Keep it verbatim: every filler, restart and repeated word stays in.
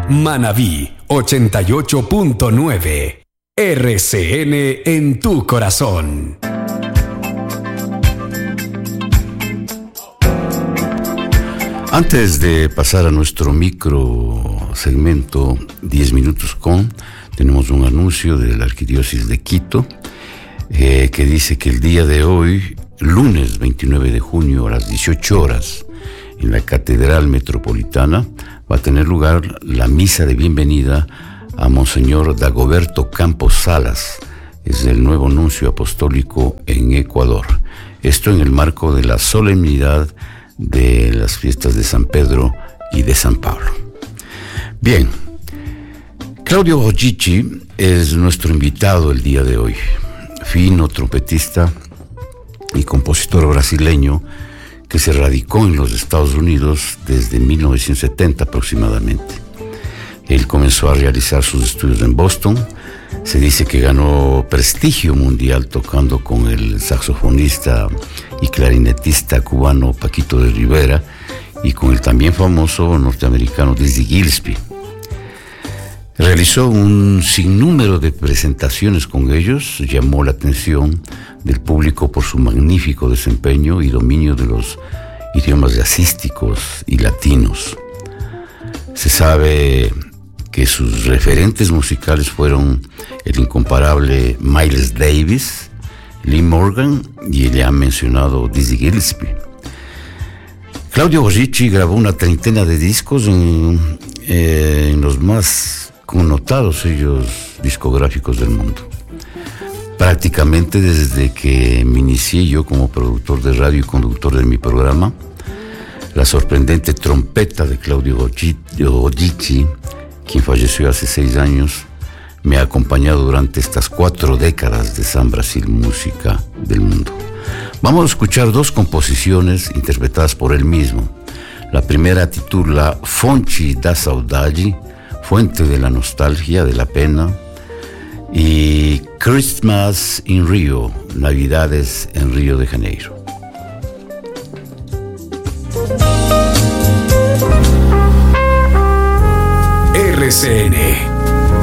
Manabí ochenta y ocho punto nueve. R C N en tu corazón. Antes de pasar a nuestro micro segmento diez minutos con, tenemos un anuncio de la Arquidiócesis de Quito eh, que dice que el día de hoy, lunes veintinueve de junio a las dieciocho horas, en la Catedral Metropolitana va a tener lugar la misa de bienvenida a Monseñor Dagoberto Campos Salas, es el nuevo nuncio apostólico en Ecuador. Esto en el marco de la solemnidad de las fiestas de San Pedro y de San Pablo. Bien, Claudio Gogicci es nuestro invitado el día de hoy, fino trompetista y compositor brasileño que se radicó en los Estados Unidos desde mil novecientos setenta aproximadamente. Él comenzó a realizar sus estudios en Boston. Se dice que ganó prestigio mundial tocando con el saxofonista y clarinetista cubano Paquito de Rivera y con el también famoso norteamericano Dizzy Gillespie. Realizó un sinnúmero de presentaciones con ellos, llamó la atención del público por su magnífico desempeño y dominio de los idiomas jazzísticos y latinos. Se sabe que sus referentes musicales fueron el incomparable Miles Davis, Lee Morgan y el ya mencionado Dizzy Gillespie. Claudio Gogicci grabó una treintena de discos en, eh, en los más connotados sellos discográficos del mundo. Prácticamente desde que me inicié yo como productor de radio y conductor de mi programa, la sorprendente trompeta de Claudio Gogicci, quien falleció hace seis años, me ha acompañado durante estas cuatro décadas de San Brasil Música del Mundo. Vamos a escuchar dos composiciones interpretadas por él mismo. La primera titula Fonte da Saudade, Fuente de la Nostalgia, de la Pena, y Christmas in Rio, Navidades en Río de Janeiro. R C N